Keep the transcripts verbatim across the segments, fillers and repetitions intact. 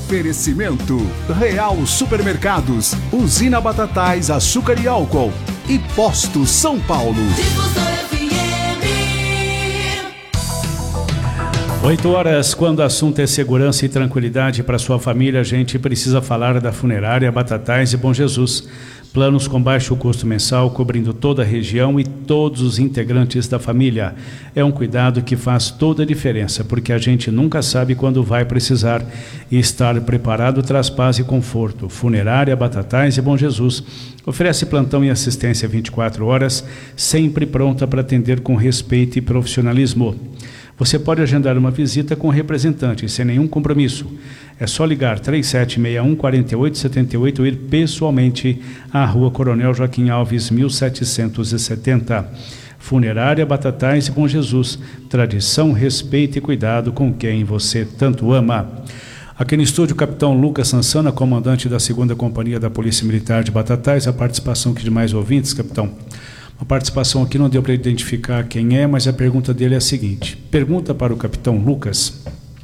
Oferecimento Real Supermercados, Usina Batatais, Açúcar e Álcool e Posto São Paulo. oito horas, quando o assunto é segurança e tranquilidade para sua família, a gente precisa falar da Funerária Batatais e Bom Jesus. Planos com baixo custo mensal, cobrindo toda a região e todos os integrantes da família. É um cuidado que faz toda a diferença, porque a gente nunca sabe quando vai precisar. E estar preparado traz paz e conforto. Funerária Batatais e Bom Jesus oferece plantão e assistência vinte e quatro horas, sempre pronta para atender com respeito e profissionalismo. Você pode agendar uma visita com o representante, sem nenhum compromisso. É só ligar três sete seis um, quatro oito sete oito ou ir pessoalmente à Rua Coronel Joaquim Alves, mil setecentos e setenta. Funerária Batatais e Bom Jesus. Tradição, respeito e cuidado com quem você tanto ama. Aqui no estúdio, o capitão Lucas Sansana, comandante da segunda Companhia da Polícia Militar de Batatais. A participação aqui de mais ouvintes, capitão. A participação aqui não deu para identificar quem é, mas a pergunta dele é a seguinte. Pergunta para o capitão Lucas.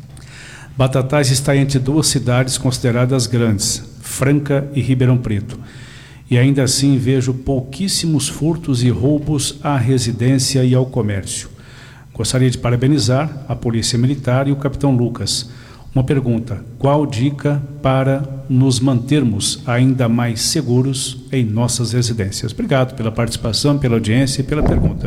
Batatais está entre duas cidades consideradas grandes, Franca e Ribeirão Preto. E ainda assim vejo pouquíssimos furtos e roubos à residência e ao comércio. Gostaria de parabenizar a Polícia Militar e o capitão Lucas. Uma pergunta: qual dica para nos mantermos ainda mais seguros em nossas residências? Obrigado pela participação, pela audiência e pela pergunta.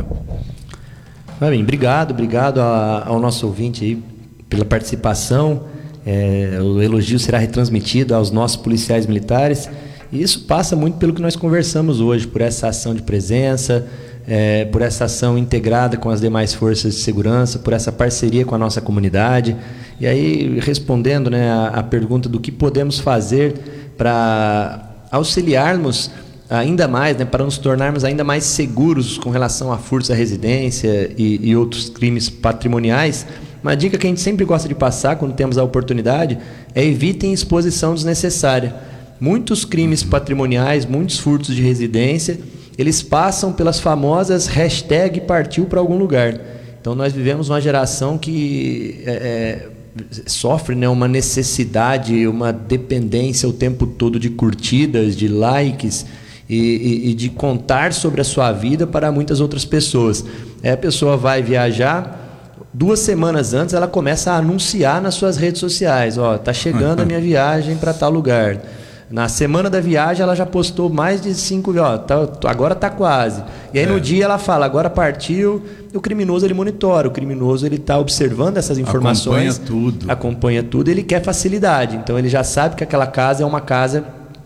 Bem, obrigado, obrigado a, ao nosso ouvinte aí pela participação. É, o elogio será retransmitido aos nossos policiais militares. E isso passa muito pelo que nós conversamos hoje, por essa ação de presença, é, por essa ação integrada com as demais forças de segurança, por essa parceria com a nossa comunidade. E aí, respondendo, né, a, a pergunta do que podemos fazer para auxiliarmos ainda mais, né, para nos tornarmos ainda mais seguros com relação a furtos à residência e, e outros crimes patrimoniais, uma dica que a gente sempre gosta de passar quando temos a oportunidade é: evitem exposição desnecessária. Muitos crimes patrimoniais, muitos furtos de residência, eles passam pelas famosas hashtag partiu para algum lugar. Então nós vivemos uma geração que é, é, sofre, né, uma necessidade, uma dependência o tempo todo de curtidas, de likes e, e, e de contar sobre a sua vida para muitas outras pessoas. É, a pessoa vai viajar, duas semanas antes ela começa a anunciar nas suas redes sociais: ó, tá chegando a minha viagem para tal lugar. Na semana da viagem ela já postou mais de cinco, ó, tá, agora está quase. E aí é. no dia ela fala, agora partiu. O criminoso ele monitora, o criminoso ele está observando essas informações. Acompanha tudo. Acompanha tudo, ele quer facilidade. Então ele já sabe que aquela casa é uma casa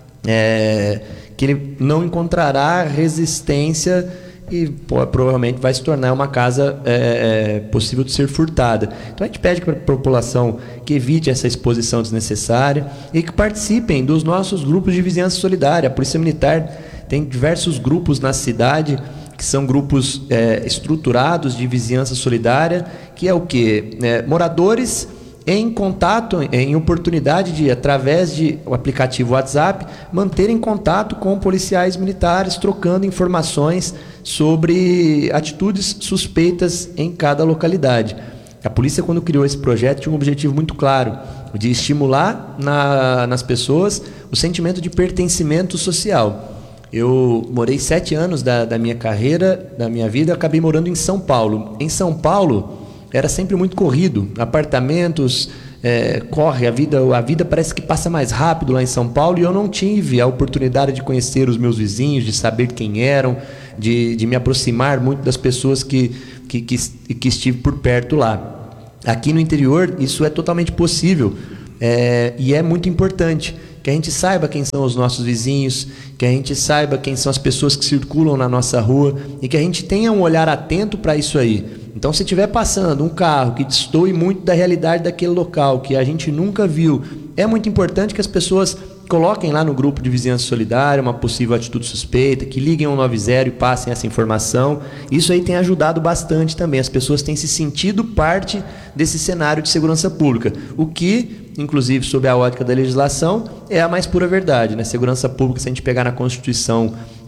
é, que ele não encontrará resistência e pô, provavelmente vai se tornar uma casa é, é, possível de ser furtada. Então a gente pede para a população que evite essa exposição desnecessária e que participem dos nossos grupos de vizinhança solidária. A Polícia Militar tem diversos grupos na cidade que são grupos é, estruturados de vizinhança solidária, que é o quê? É, moradores em contato, em oportunidade de, através de o aplicativo WhatsApp, manterem contato com policiais militares, trocando informações sobre atitudes suspeitas em cada localidade. A polícia, quando criou esse projeto, tinha um objetivo muito claro, de estimular na, nas pessoas o sentimento de pertencimento social. Eu morei sete anos da, da minha carreira, da minha vida, acabei morando em São Paulo. Em São Paulo era sempre muito corrido, apartamentos, é, corre, a vida, a vida parece que passa mais rápido lá em São Paulo, e eu não tive a oportunidade de conhecer os meus vizinhos, de saber quem eram, de, de me aproximar muito das pessoas que, que, que, que estive por perto lá. Aqui no interior isso é totalmente possível, é, e é muito importante que a gente saiba quem são os nossos vizinhos, que a gente saiba quem são as pessoas que circulam na nossa rua e que a gente tenha um olhar atento para isso aí. Então, se estiver passando um carro que destoe muito da realidade daquele local, que a gente nunca viu, é muito importante que as pessoas coloquem lá no grupo de vizinhança solidária uma possível atitude suspeita, que liguem ao um nove zero e passem essa informação. Isso aí tem ajudado bastante também. As pessoas têm se sentido parte desse cenário de segurança pública, o que, inclusive, sob a ótica da legislação, é a mais pura verdade, né? Segurança pública, se a gente pegar na Constituição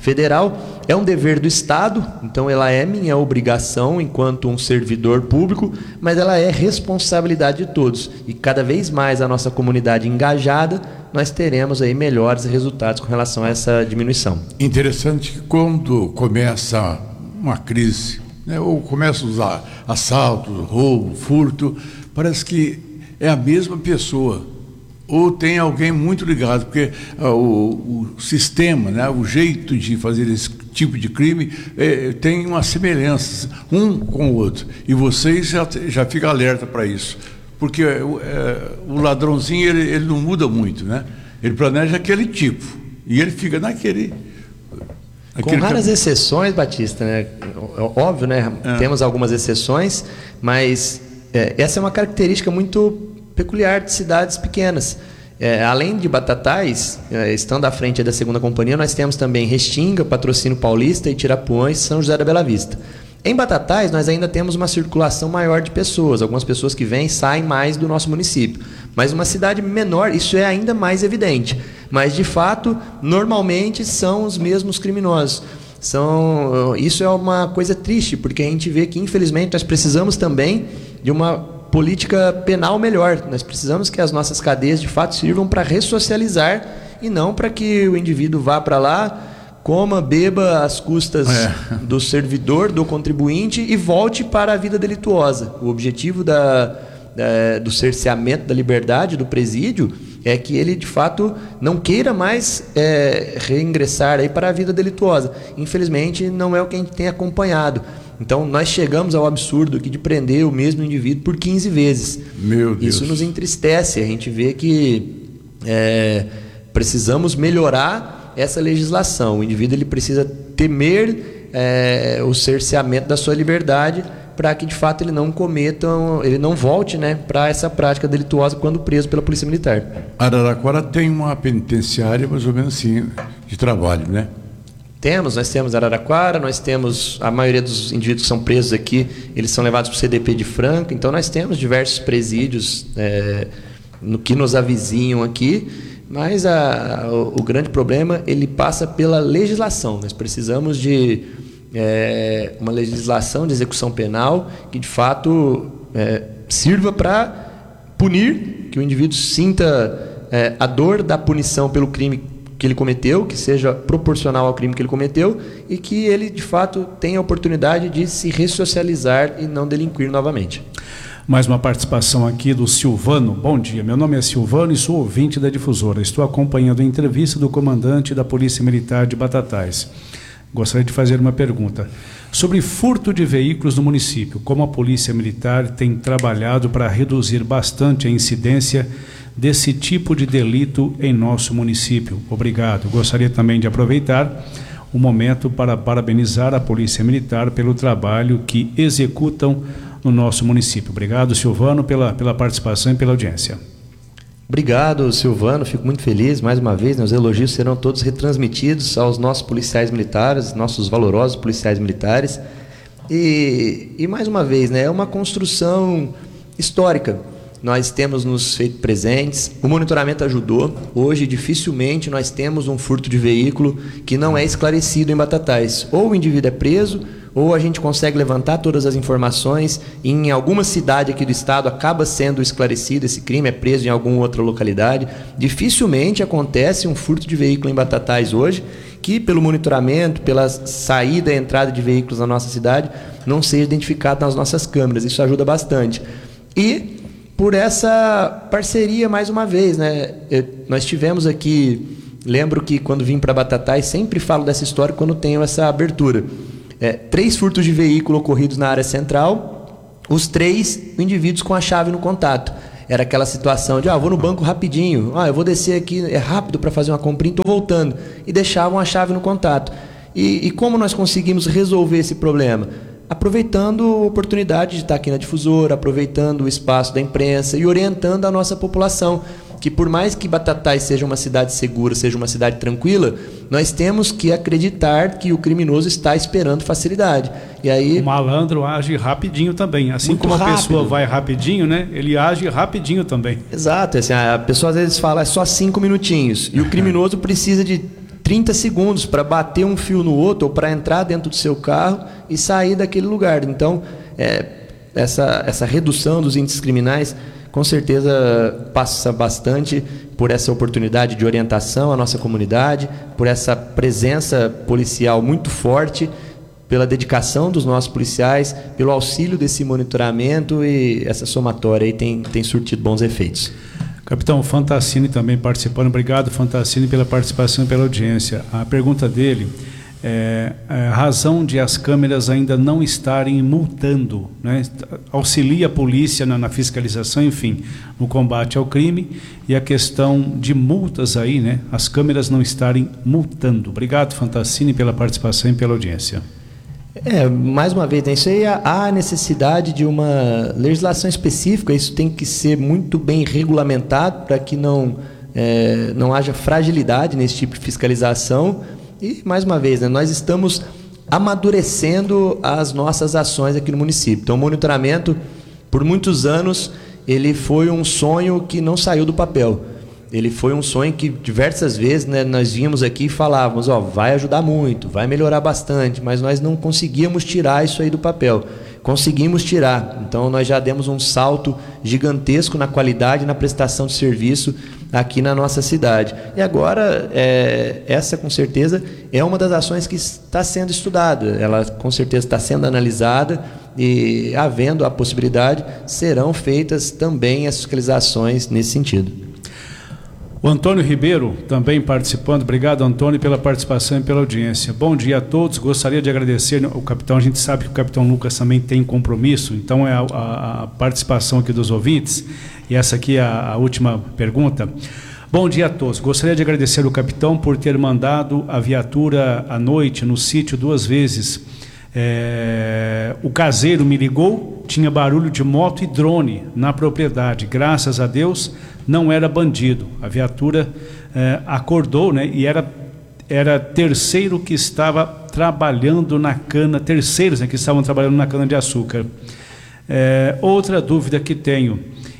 federal. É um dever do Estado, então ela é minha obrigação enquanto um servidor público, mas ela é responsabilidade de todos. E cada vez mais a nossa comunidade engajada, nós teremos aí melhores resultados com relação a essa diminuição. Interessante que quando começa uma crise, né, ou começa os assaltos, roubo, furto, parece que é a mesma pessoa. Ou tem alguém muito ligado, porque uh, o, o sistema, né, o jeito de fazer esse tipo de crime eh, tem uma semelhança um com o outro. E vocês já, já ficam alerta para isso. Porque uh, o ladrãozinho, ele, ele não muda muito, né? Ele planeja aquele tipo. E ele fica naquele... Com raras exceções, Batista, né? Óbvio, né? É. Temos algumas exceções, mas é, essa é uma característica muito peculiar de cidades pequenas. É, além de Batatais, é, estando à frente da segunda companhia, nós temos também Restinga, Patrocínio Paulista, Itirapuã e São José da Bela Vista. Em Batatais, nós ainda temos uma circulação maior de pessoas, algumas pessoas que vêm e saem mais do nosso município. Mas uma cidade menor, isso é ainda mais evidente. Mas, de fato, normalmente são os mesmos criminosos. São, isso é uma coisa triste, porque a gente vê que, infelizmente, nós precisamos também de uma política penal melhor. Nós precisamos que as nossas cadeias, de fato, sirvam para ressocializar e não para que o indivíduo vá para lá, coma, beba às custas é. do servidor, do contribuinte e volte para a vida delituosa. O objetivo da, da, do cerceamento da liberdade do presídio é que ele, de fato, não queira mais é, reingressar aí para a vida delituosa. Infelizmente, não é o que a gente tem acompanhado. Então, nós chegamos ao absurdo aqui de prender o mesmo indivíduo por quinze vezes. Meu Deus. Isso nos entristece. A gente vê que é, precisamos melhorar essa legislação. O indivíduo ele precisa temer é, o cerceamento da sua liberdade para que, de fato, ele não cometa, ele não volte, né, para essa prática delituosa quando preso pela Polícia Militar. Araraquara tem uma penitenciária mais ou menos assim, de trabalho, né? Temos, nós temos Araraquara, nós temos a maioria dos indivíduos que são presos aqui, eles são levados para o C D P de Franca, então nós temos diversos presídios é, no que nos avizinham aqui, mas a, o, o grande problema ele passa pela legislação. Nós precisamos de é, uma legislação de execução penal que de fato é, sirva para punir, que o indivíduo sinta é, a dor da punição pelo crime que ele cometeu, que seja proporcional ao crime que ele cometeu e que ele, de fato, tenha a oportunidade de se ressocializar e não delinquir novamente. Mais uma participação aqui do Silvano. Bom dia, meu nome é Silvano e sou ouvinte da Difusora. Estou acompanhando a entrevista do comandante da Polícia Militar de Batatais. Gostaria de fazer uma pergunta. Sobre furto de veículos no município, como a Polícia Militar tem trabalhado para reduzir bastante a incidência desse tipo de delito em nosso município? Obrigado. Gostaria também de aproveitar o momento para parabenizar a Polícia Militar pelo trabalho que executam no nosso município. Obrigado, Silvano, pela, pela participação e pela audiência. Obrigado, Silvano. Fico muito feliz, mais uma vez, né, os elogios serão todos retransmitidos aos nossos policiais militares, nossos valorosos policiais militares. E, e mais uma vez, né, é uma construção histórica. Nós temos nos feito presentes, o monitoramento ajudou. Hoje, dificilmente, nós temos um furto de veículo que não é esclarecido em Batatais. Ou o indivíduo é preso, ou a gente consegue levantar todas as informações e em alguma cidade aqui do estado acaba sendo esclarecido esse crime, é preso em alguma outra localidade. Dificilmente acontece um furto de veículo em Batatais hoje que, pelo monitoramento, pela saída e entrada de veículos na nossa cidade, não seja identificado nas nossas câmeras. Isso ajuda bastante. E por essa parceria, mais uma vez, né? Eu, nós tivemos aqui, lembro que quando vim para Batatais, sempre falo dessa história quando tenho essa abertura. É, três furtos de veículo ocorridos na área central, os três indivíduos com a chave no contato. Era aquela situação de, ah, vou no banco rapidinho, ah, eu vou descer aqui, é rápido para fazer uma comprinha, estou voltando. E deixavam a chave no contato. E, e como nós conseguimos resolver esse problema? Aproveitando a oportunidade de estar aqui na Difusora, aproveitando o espaço da imprensa e orientando a nossa população, que por mais que Batatais seja uma cidade segura, seja uma cidade tranquila, nós temos que acreditar que o criminoso está esperando facilidade. E aí, o malandro age rapidinho também, assim como a rápido. pessoa vai rapidinho, né? Ele age rapidinho também. Exato, assim, a pessoa às vezes fala é só cinco minutinhos, e o criminoso precisa de trinta segundos para bater um fio no outro ou para entrar dentro do seu carro e sair daquele lugar. Então, é, essa, essa redução dos índices criminais com certeza passa bastante por essa oportunidade de orientação à nossa comunidade, por essa presença policial muito forte, pela dedicação dos nossos policiais, pelo auxílio desse monitoramento, e essa somatória aí tem, tem surtido bons efeitos. Capitão Fantassini também participando. Obrigado, Fantassini, pela participação e pela audiência. A pergunta dele é a razão de as câmeras ainda não estarem multando, né? Auxilia a polícia na, na fiscalização, enfim, no combate ao crime, e a questão de multas aí, né? As câmeras não estarem multando. Obrigado, Fantassini, pela participação e pela audiência. É, mais uma vez, né, isso aí há necessidade de uma legislação específica. Isso tem que ser muito bem regulamentado para que não, é, não haja fragilidade nesse tipo de fiscalização. E, mais uma vez, né, nós estamos amadurecendo as nossas ações aqui no município. Então, o monitoramento, por muitos anos, ele foi um sonho que não saiu do papel. Ele foi um sonho que diversas vezes, né, nós vínhamos aqui e falávamos, ó, vai ajudar muito, vai melhorar bastante, mas nós não conseguíamos tirar isso aí do papel. Conseguimos tirar. Então, nós já demos um salto gigantesco na qualidade e na prestação de serviço aqui na nossa cidade. E agora, é, essa com certeza é uma das ações que está sendo estudada. Ela com certeza está sendo analisada e, havendo a possibilidade, serão feitas também as fiscalizações nesse sentido. O Antônio Ribeiro também participando. Obrigado, Antônio, pela participação e pela audiência. Bom dia a todos. Gostaria de agradecer o capitão. A gente sabe que o capitão Lucas também tem compromisso, então é a, a, a participação aqui dos ouvintes. E essa aqui é a, a última pergunta. Bom dia a todos. Gostaria de agradecer o capitão por ter mandado a viatura à noite no sítio duas vezes. É, o caseiro me ligou, tinha barulho de moto e drone na propriedade. Graças a Deus não era bandido. A viatura é, acordou, né, e era, era terceiro que estava trabalhando na cana, terceiros, né, que estavam trabalhando na cana de açúcar. É, outra dúvida que tenho,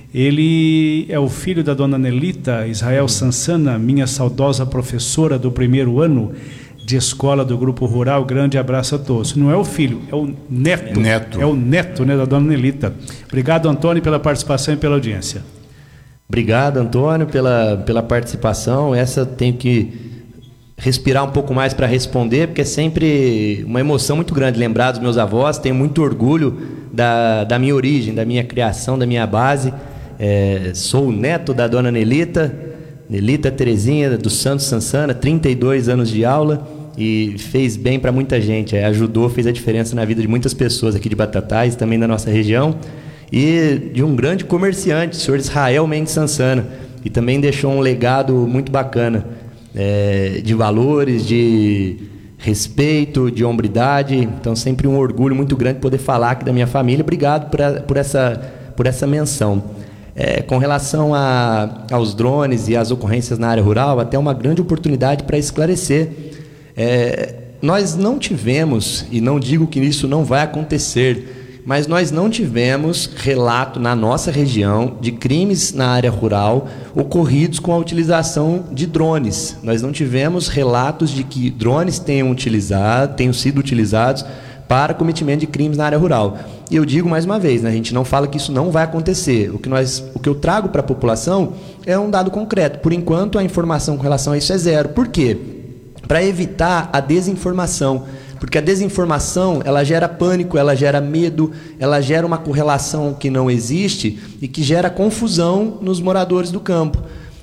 ele é o filho da dona Nelita Israel Sansana, minha saudosa professora do primeiro ano de escola do Grupo Rural. Grande abraço a todos. Não é o filho, é o neto. É neto. É o neto, né, da dona Nelita. Obrigado, Antônio, pela participação e pela audiência. Obrigado, Antônio, pela, pela participação. Essa tenho que respirar um pouco mais para responder, porque é sempre uma emoção muito grande lembrar dos meus avós. Tenho muito orgulho da, da minha origem, da minha criação, da minha base. É, sou o neto da dona Nelita, Nelita Terezinha dos Santos Sansana, trinta e dois anos de aula, e fez bem para muita gente, é, ajudou, fez a diferença na vida de muitas pessoas aqui de Batatais, também da nossa região, e de um grande comerciante, o senhor Israel Mendes Sansana, e também deixou um legado muito bacana, é, de valores, de respeito, de hombridade. Então sempre um orgulho muito grande poder falar aqui da minha família. Obrigado por, a, por, essa, por essa menção. É, com relação a, aos drones e às ocorrências na área rural, até uma grande oportunidade para esclarecer. É, nós não tivemos, e não digo que isso não vai acontecer, mas nós não tivemos relato na nossa região de crimes na área rural ocorridos com a utilização de drones. Nós não tivemos relatos de que drones tenham, utilizado, tenham sido utilizados para cometimento de crimes na área rural. E eu digo mais uma vez, né, a gente não fala que isso não vai acontecer. O que, nós, o que eu trago para a população é um dado concreto. Por enquanto, a informação com relação a isso é zero. Por quê? Para evitar a desinformação. Porque a desinformação, ela gera pânico, ela gera medo, ela gera uma correlação que não existe e que gera confusão nos moradores do campo.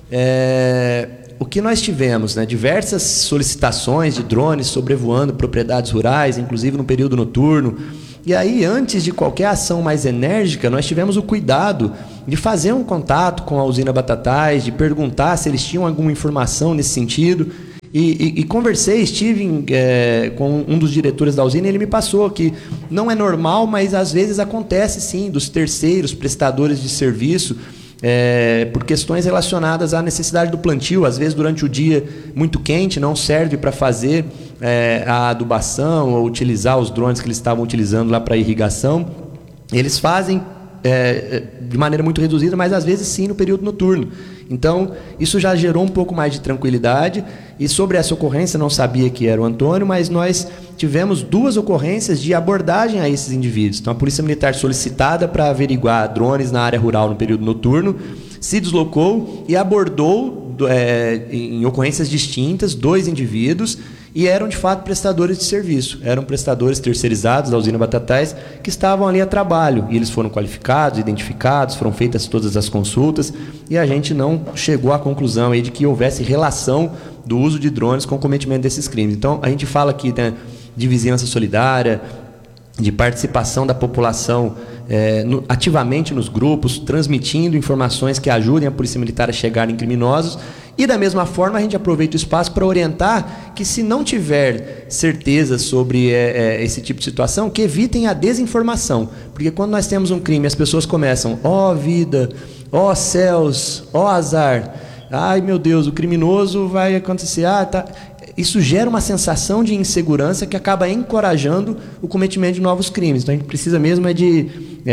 É... O que nós tivemos, né, diversas solicitações de drones sobrevoando propriedades rurais, inclusive no período noturno. E aí, antes de qualquer ação mais enérgica, nós tivemos o cuidado de fazer um contato com a usina Batatais, de perguntar se eles tinham alguma informação nesse sentido. E, e, e conversei, estive é, com um dos diretores da usina, e ele me passou que não é normal, mas às vezes acontece sim, dos terceiros prestadores de serviço, É, por questões relacionadas à necessidade do plantio. Às vezes durante o dia muito quente não serve para fazer é, a adubação ou utilizar os drones que eles estavam utilizando lá para irrigação. Eles fazem é, de maneira muito reduzida, mas às vezes sim no período noturno. Então, isso já gerou um pouco mais de tranquilidade. E sobre essa ocorrência, não sabia que era o Antônio, mas nós tivemos duas ocorrências de abordagem a esses indivíduos. Então, a Polícia Militar solicitada para averiguar drones na área rural no período noturno, se deslocou e abordou é, em ocorrências distintas dois indivíduos, e eram de fato prestadores de serviço, eram prestadores terceirizados da usina Batatais que estavam ali a trabalho, e eles foram qualificados, identificados, foram feitas todas as consultas, e a gente não chegou à conclusão aí de que houvesse relação do uso de drones com o cometimento desses crimes. Então a gente fala aqui, né, de vizinhança solidária, de participação da população é, no, ativamente nos grupos, transmitindo informações que ajudem a Polícia Militar a chegar em criminosos. E da mesma forma a gente aproveita o espaço para orientar que, se não tiver certeza sobre é, é, esse tipo de situação, que evitem a desinformação. Porque quando nós temos um crime, as pessoas começam: ó vida, ó céus, ó azar, ai meu Deus, o criminoso vai acontecer, ah, tá... Isso gera uma sensação de insegurança que acaba encorajando o cometimento de novos crimes. Então a gente precisa mesmo é de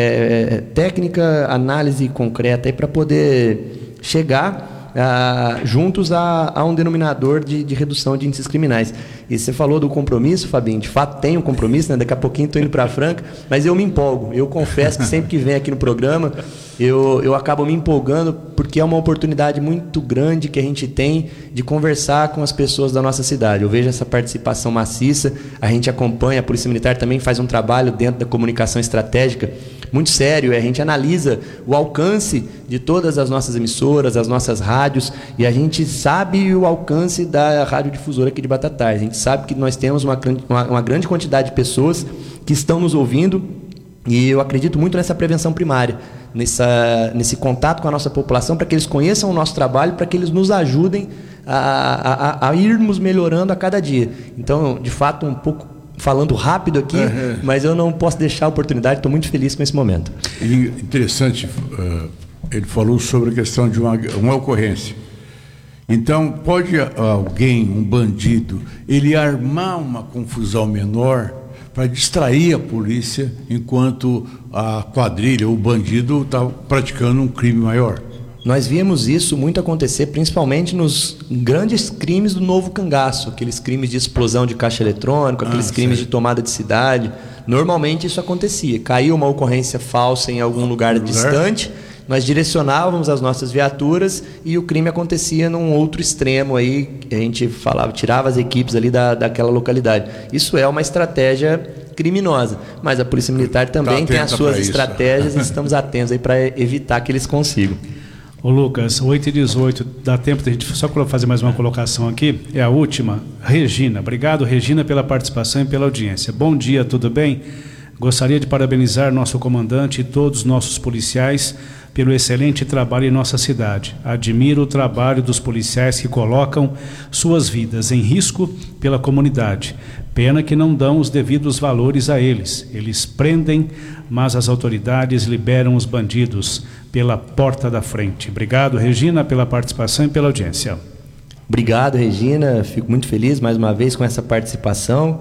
é, técnica, análise concreta para poder chegar ah, juntos a, a um denominador de, de redução de índices criminais. E você falou do compromisso, Fabinho, de fato tem um compromisso, né? Daqui a pouquinho estou indo para Franca, mas eu me empolgo. Eu confesso que sempre que venho aqui no programa, eu, eu acabo me empolgando, porque é uma oportunidade muito grande que a gente tem de conversar com as pessoas da nossa cidade. Eu vejo essa participação maciça, a gente acompanha, a Polícia Militar também faz um trabalho dentro da comunicação estratégica muito sério, a gente analisa o alcance de todas as nossas emissoras, as nossas rádios, e a gente sabe o alcance da radiodifusora aqui de Batatais. A gente sabe que nós temos uma, uma, uma grande quantidade de pessoas que estão nos ouvindo, e eu acredito muito nessa prevenção primária, nessa, nesse contato com a nossa população, para que eles conheçam o nosso trabalho, para que eles nos ajudem a, a, a irmos melhorando a cada dia. Então, de fato, um pouco falando rápido aqui, uhum. mas eu não posso deixar a oportunidade, estou muito feliz com esse momento. E interessante, uh, ele falou sobre a questão de uma, uma ocorrência. Então, pode alguém, um bandido, ele armar uma confusão menor para distrair a polícia enquanto a quadrilha, o bandido, está praticando um crime maior? Nós vimos isso muito acontecer, principalmente nos grandes crimes do novo cangaço, aqueles crimes de explosão de caixa eletrônico, aqueles ah, crimes sei. de tomada de cidade. Normalmente isso acontecia. Caiu uma ocorrência falsa em algum lugar, lugar distante, nós direcionávamos as nossas viaturas e o crime acontecia num outro extremo aí, a gente falava, tirava as equipes ali da, daquela localidade. Isso é uma estratégia criminosa, mas a Polícia Militar também tá tem as suas estratégias e estamos atentos aí para evitar que eles consigam. Ô Lucas, oito e dezoito, dá tempo de a gente só fazer mais uma colocação aqui, é a última. Regina, obrigado Regina pela participação e pela audiência. Bom dia, tudo bem? Gostaria de parabenizar nosso comandante e todos os nossos policiais pelo excelente trabalho em nossa cidade. Admiro o trabalho dos policiais que colocam suas vidas em risco pela comunidade. Pena que não dão os devidos valores a eles. Eles prendem, mas as autoridades liberam os bandidos pela porta da frente. Obrigado, Regina, pela participação e pela audiência. Obrigado, Regina. Fico muito feliz mais uma vez com essa participação.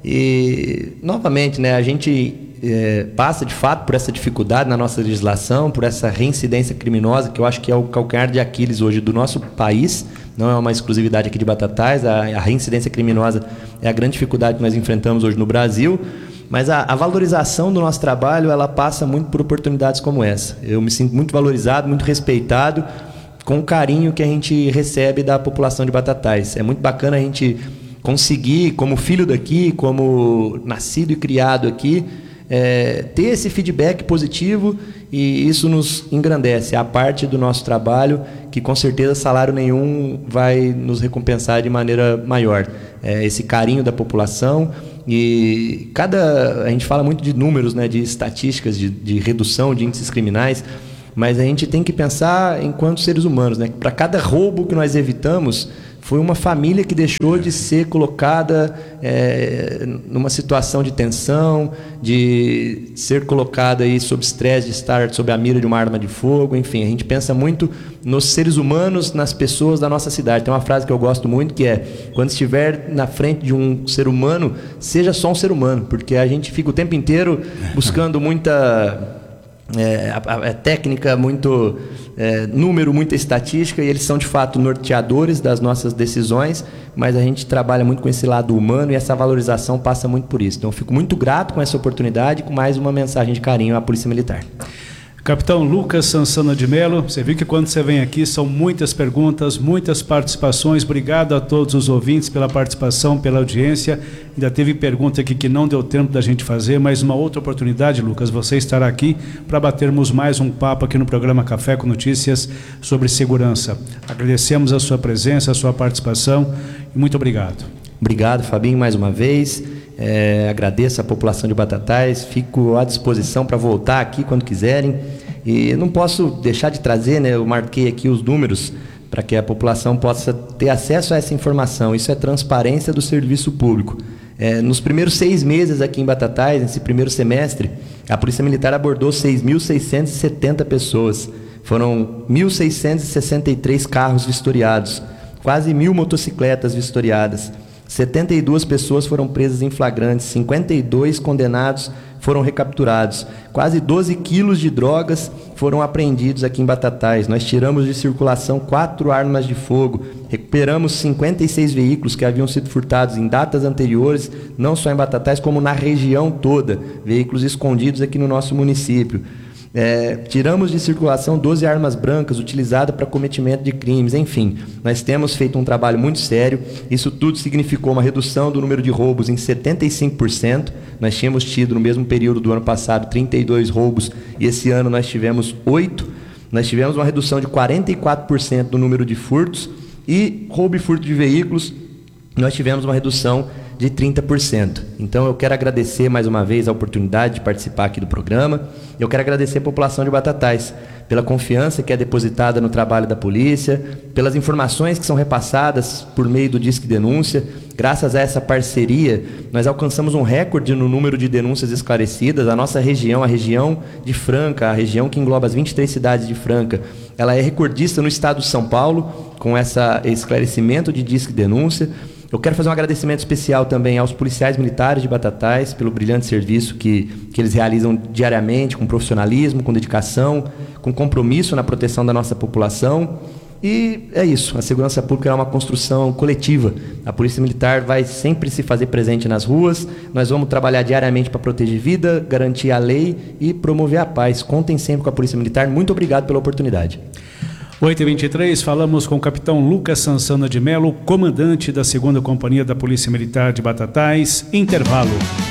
E, novamente, né, a gente é, passa de fato por essa dificuldade na nossa legislação, por essa reincidência criminosa, que eu acho que é o calcanhar de Aquiles hoje do nosso país. Não é uma exclusividade aqui de Batatais, a, a reincidência criminosa é a grande dificuldade que nós enfrentamos hoje no Brasil. Mas a, a valorização do nosso trabalho, ela passa muito por oportunidades como essa. Eu me sinto muito valorizado, muito respeitado, com o carinho que a gente recebe da população de Batatais. É muito bacana a gente conseguir, como filho daqui, como nascido e criado aqui, é, ter esse feedback positivo, e isso nos engrandece. É a parte do nosso trabalho que com certeza salário nenhum vai nos recompensar de maneira maior. É, esse carinho da população. E cada, a gente fala muito de números, né, de estatísticas, de, de redução de índices criminais, mas a gente tem que pensar enquanto seres humanos, né? Para cada roubo que nós evitamos, foi uma família que deixou de ser colocada é, numa situação de tensão, de ser colocada aí sob estresse, de estar sob a mira de uma arma de fogo. Enfim, a gente pensa muito nos seres humanos, nas pessoas da nossa cidade. Tem uma frase que eu gosto muito, que é: quando estiver na frente de um ser humano, seja só um ser humano, porque a gente fica o tempo inteiro buscando muita é, a, a técnica, muito é, número, muita estatística, e eles são de fato norteadores das nossas decisões, mas a gente trabalha muito com esse lado humano e essa valorização passa muito por isso. Então eu fico muito grato com essa oportunidade e com mais uma mensagem de carinho à Polícia Militar. Capitão Lucas Sansana de Mello, você viu que quando você vem aqui são muitas perguntas, muitas participações. Obrigado a todos os ouvintes pela participação, pela audiência. Ainda teve pergunta aqui que não deu tempo da gente fazer, mas uma outra oportunidade, Lucas, você estará aqui para batermos mais um papo aqui no programa Café com Notícias sobre segurança. Agradecemos a sua presença, a sua participação e muito obrigado. Obrigado, Fabinho, mais uma vez. É, agradeço a população de Batatais, fico à disposição para voltar aqui quando quiserem. E não posso deixar de trazer, né, eu marquei aqui os números para que a população possa ter acesso a essa informação. Isso é transparência do serviço público. É, nos primeiros seis meses aqui em Batatais, nesse primeiro semestre, a Polícia Militar abordou seis mil seiscentas e setenta pessoas. Foram mil seiscentos e sessenta e três carros vistoriados, quase mil motocicletas vistoriadas. setenta e duas pessoas foram presas em flagrantes, cinquenta e dois condenados foram recapturados, quase doze quilos de drogas foram apreendidos aqui em Batatais. Nós tiramos de circulação quatro armas de fogo, recuperamos cinquenta e seis veículos que haviam sido furtados em datas anteriores, não só em Batatais, como na região toda, veículos escondidos aqui no nosso município. É, tiramos de circulação doze armas brancas utilizadas para cometimento de crimes. Enfim, nós temos feito um trabalho muito sério. Isso tudo significou uma redução do número de roubos em setenta e cinco por cento. Nós tínhamos tido no mesmo período do ano passado trinta e dois roubos e esse ano nós tivemos oito. Nós tivemos uma redução de quarenta e quatro por cento do número de furtos e roubo e furto de veículos nós tivemos uma redução de trinta por cento. Então eu quero agradecer mais uma vez a oportunidade de participar aqui do programa. Eu quero agradecer a população de Batatais pela confiança que é depositada no trabalho da polícia, pelas informações que são repassadas por meio do Disque Denúncia. Graças a essa parceria, nós alcançamos um recorde no número de denúncias esclarecidas. A nossa região, a região de Franca, a região que engloba as vinte e três cidades de Franca, ela é recordista no estado de São Paulo com essa, esse esclarecimento de Disque Denúncia. Eu quero fazer um agradecimento especial também aos policiais militares de Batatais pelo brilhante serviço que, que eles realizam diariamente, com profissionalismo, com dedicação, com compromisso na proteção da nossa população. E é isso, a segurança pública é uma construção coletiva. A Polícia Militar vai sempre se fazer presente nas ruas, nós vamos trabalhar diariamente para proteger vida, garantir a lei e promover a paz. Contem sempre com a Polícia Militar. Muito obrigado pela oportunidade. oito e vinte e três, falamos com o capitão Lucas Sansana de Mello, comandante da segunda Companhia da Polícia Militar de Batatais. Intervalo.